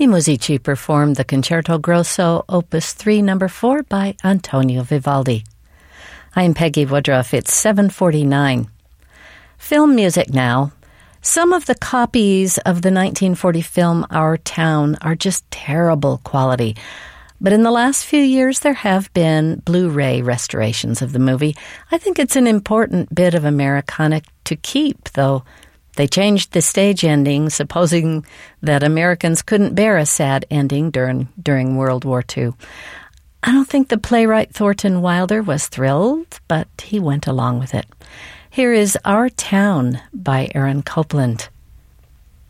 I Musici performed the Concerto Grosso, Opus 3, No. 4 by Antonio Vivaldi. I'm Peggy Woodruff. It's 7:49. Film music now. Some of the copies of the 1940 film Our Town are just terrible quality. But in the last few years, there have been Blu-ray restorations of the movie. I think it's an important bit of Americana to keep, though they changed the stage ending, supposing that Americans couldn't bear a sad ending during World War II. I don't think the playwright Thornton Wilder was thrilled, but he went along with it. Here is Our Town by Aaron Copland.